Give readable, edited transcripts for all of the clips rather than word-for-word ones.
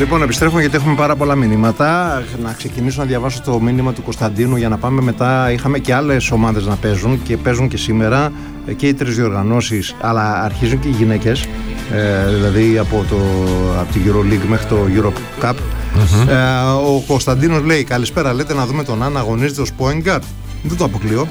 Λοιπόν, επιστρέφουμε γιατί έχουμε πάρα πολλά μηνύματα. Να ξεκινήσω να διαβάσω το μήνυμα του Κωνσταντίνου για να πάμε μετά. Είχαμε και άλλες ομάδες να παίζουν και παίζουν και σήμερα και οι τρεις διοργανώσεις, αλλά αρχίζουν και οι γυναίκες. Δηλαδή από την EuroLeague μέχρι το Europe Cup. Ο Κωνσταντίνος λέει: καλησπέρα, λέτε να δούμε τον Άν αγωνίζεται ως point guard? Δεν το αποκλείω.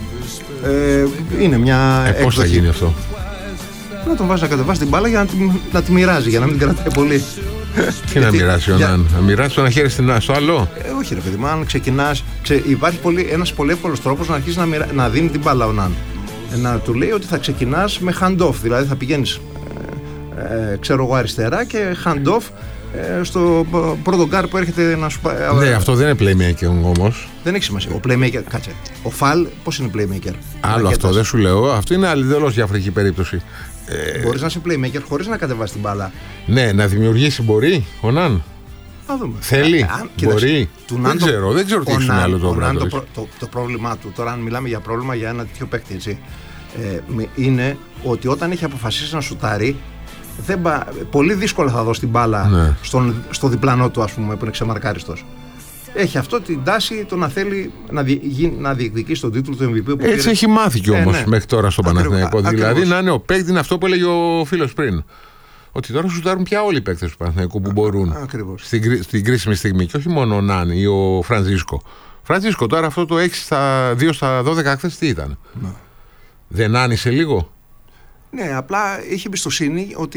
Είναι μια έκδοχη. Πώς θα γίνει αυτό? Να τον βάζει να κατεβάσει την μπάλα για να τη μοιράζει, για να μην την κρατάει πολύ. Τι να μοιράσει ο Ναν, να μοιράσει το ένα χέρι στο άλλο? Όχι ρε παιδί μου, αν ξεκινάς, υπάρχει ένας πολύ εύκολος τρόπος να αρχίσει να δίνει την μπάλα ο Ναν. Να του λέει ότι θα ξεκινάς με hand-off, δηλαδή θα πηγαίνεις ξέρω εγώ αριστερά και hand-off στο πρώτο γκάρ που έρχεται να σου πάει. Ναι, αυτό δεν είναι playmaker όμως. Δεν έχει σημασία. Ο playmaker, κάτσε. Ο Φαλ πώς είναι playmaker? Άλλο αυτό, δεν σου λέω. Αυτό είναι αλλιδελώς διαφορετική περίπτωση. Μπορείς να είσαι playmaker χωρίς να κατεβάσει την μπάλα. Ναι, να δημιουργήσει μπορεί ο Ναν. Να δούμε. Θέλει, μπορεί. Δεν ξέρω τι έχει στο μυαλό του. Το πρόβλημά του, τώρα αν μιλάμε για πρόβλημα για ένα τέτοιο παίκτη, έτσι, είναι ότι όταν έχει αποφασίσει να σουτάρει, πολύ δύσκολα θα δώσει την μπάλα, ναι, στο διπλανό του, ας πούμε, που είναι ξεμαρκάριστος. Έχει αυτό την τάση το να θέλει να διεκδικήσει τον τίτλο του MVP. Έτσι έχει μάθει κι όμως, ναι, μέχρι τώρα στον Παναθηναϊκό. Δηλαδή να είναι ο παίκτη, είναι αυτό που έλεγε ο φίλος πριν. Ότι τώρα σουτάρουν πια όλοι οι παίκτες του Παναθηναϊκού που μπορούν. Στην κρίσιμη στιγμή. Και όχι μόνο ο Νάνι ή ο Φραντζίσκο. Φραντζίσκο τώρα αυτό το 2 στα 12 χθες τι ήταν? Ναι. Δεν άνισε λίγο? Ναι, απλά έχει εμπιστοσύνη ότι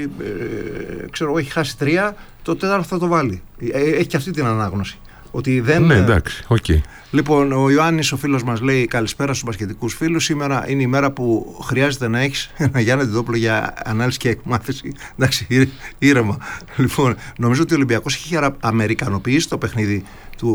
ξέρω εγώ, έχει χάσει 3, το τέταρτο θα το βάλει. Έχει και αυτή την ανάγνωση. Ότι δεν... Ναι, εντάξει, okay. Λοιπόν, ο Ιωάννης, ο φίλος μας, λέει: καλησπέρα στους μπασκετικούς φίλους. Σήμερα είναι η μέρα που χρειάζεται να έχεις ένα Γιάννη Αντιδόπουλο για ανάλυση και εκμάθηση. Εντάξει, ήρεμα. Λοιπόν, νομίζω ότι ο Ολυμπιακός έχει αμερικανοποιήσει το παιχνίδι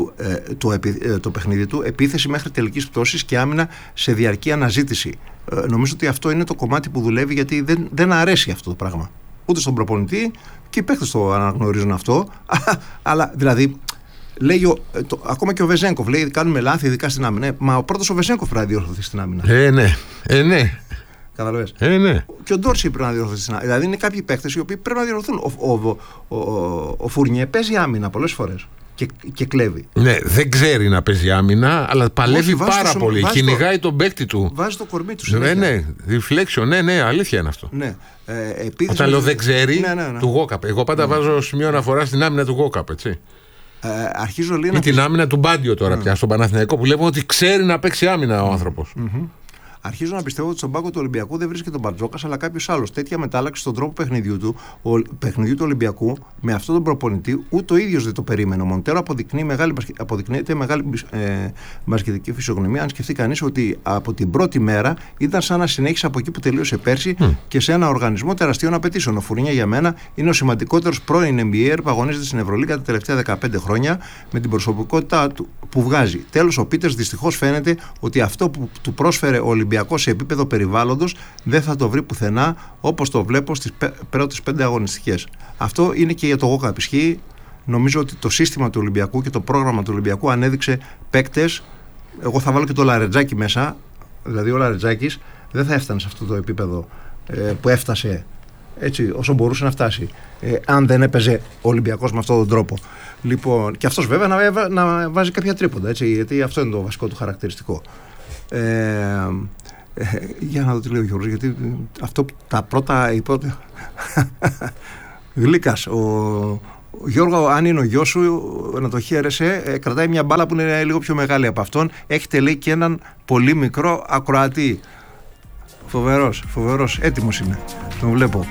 το παιχνίδι του, επίθεση μέχρι τελικής πτώσης και άμυνα σε διαρκή αναζήτηση. Νομίζω ότι αυτό είναι το κομμάτι που δουλεύει, γιατί δεν αρέσει αυτό το πράγμα. Ούτε στον προπονητή, και οι παίκτες το αναγνωρίζουν αυτό. Αλλά δηλαδή, λέει ακόμα και ο Βεζένκοφ λέει: κάνουμε λάθη, ειδικά στην άμυνα. Μα ο πρώτος ο Βεζένκοφ πρέπει να διορθωθεί στην άμυνα. Ναι. Καταλαβες. Ναι. Και ο Ντόρση πρέπει να διορθωθεί στην άμυνα. Δηλαδή είναι κάποιοι παίκτες οι οποίοι πρέπει να διορθωθούν. Ο Φουρνιέ παίζει άμυνα πολλές φορές και κλέβει. Ναι, δεν ξέρει να παίζει άμυνα, αλλά παλεύει πάρα πολύ. Κυνηγάει τον παίκτη του. Βάζει το κορμί του. Ναι, reflection, ναι, αλήθεια είναι αυτό. Ναι. Όταν λέω δεν ξέρει, του Γόκαπ. Εγώ πάντα βάζω σημείο αναφορά στην άμυνα του Γόκαπ, έτσι. Αρχίζω λίγο. Ή την άμυνα του Μπάντιο τώρα πια στον Παναθηναϊκό, που λέμε ότι ξέρει να παίξει άμυνα ο άνθρωπος. Αρχίζω να πιστεύω ότι στον πάγκο του Ολυμπιακού δεν βρίσκεται τον Μπαρτζόκας, αλλά κάποιος άλλος. Τέτοια μετάλλαξη στον τρόπο παιχνιδιού του του Ολυμπιακού με αυτόν τον προπονητή, ούτε ο ίδιος δεν το περίμενε. Ο Μοντέρο αποδεικνύεται μεγάλη μπασκετική φυσιογνωμία. Αν σκεφτεί κανείς ότι από την πρώτη μέρα ήταν σαν να συνέχισε από εκεί που τελείωσε πέρσι και σε ένα οργανισμό τεραστίων απαιτήσεων. Ο Φουρνιά για μένα είναι ο σημαντικότερος πρώην NBA που αγωνίζεται στην Ευρωλίγκα τα τελευταία 15 χρόνια με την προσωπικότητά του που βγάζει. Τέλος, ο Πίτερς δυστυχώς φαίνεται ότι αυτό που του πρόσφερε ο Ολυμπιακός σε επίπεδο περιβάλλοντος δεν θα το βρει πουθενά, όπως το βλέπω στις πρώτες 5 αγωνιστικές. Αυτό είναι και για το Γόκαπ ισχύει. Νομίζω ότι το σύστημα του Ολυμπιακού και το πρόγραμμα του Ολυμπιακού ανέδειξε παίκτες. Εγώ θα βάλω και το Λαρετζάκι μέσα. Δηλαδή ο Λαρετζάκης δεν θα έφτανε σε αυτό το επίπεδο που έφτασε, έτσι, όσο μπορούσε να φτάσει, αν δεν έπαιζε ο Ολυμπιακός με αυτόν τον τρόπο. Λοιπόν, και αυτός βέβαια να βάζει κάποια τρίποντα, έτσι, γιατί αυτό είναι το βασικό του χαρακτηριστικό. Για να δω τι λέει ο Γιώργος, γιατί αυτό τα πρώτα Γλύκας, ο Γιώργο, αν είναι ο γιος σου, να το χαίρεσαι, κρατάει μια μπάλα που είναι λίγο πιο μεγάλη από αυτόν. Έχετε, λέει, και έναν πολύ μικρό ακροατή. Φοβερός, έτοιμος είναι, τον βλέπω.